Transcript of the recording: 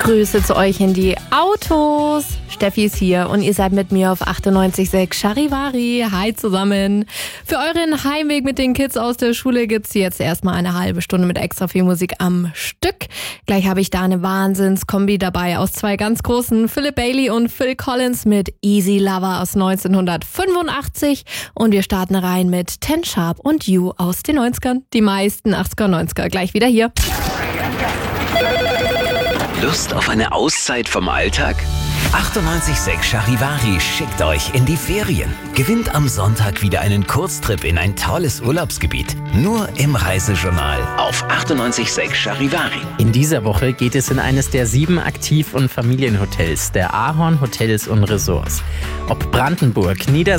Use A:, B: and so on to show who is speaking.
A: Grüße zu euch in die Autos. Steffi ist hier und ihr seid mit mir auf 98.6 Charivari. Hi zusammen. Für euren Heimweg mit den Kids aus der Schule gibt's jetzt erstmal eine halbe Stunde mit extra viel Musik am Stück. Gleich habe ich da eine Wahnsinnskombi dabei aus zwei ganz großen, Philip Bailey und Phil Collins mit Easy Lover aus 1985. Und wir starten rein mit Ten Sharp und You aus den 90ern. Die meisten 80er und 90er. Gleich wieder hier.
B: Lust auf eine Auszeit vom Alltag? 98.6 Charivari schickt euch in die Ferien. Gewinnt am Sonntag wieder einen Kurztrip in ein tolles Urlaubsgebiet. Nur im Reisejournal auf 98.6 Charivari.
C: In dieser Woche geht es in eines der 7 Aktiv- und Familienhotels der Ahorn Hotels und Resorts. Ob Brandenburg,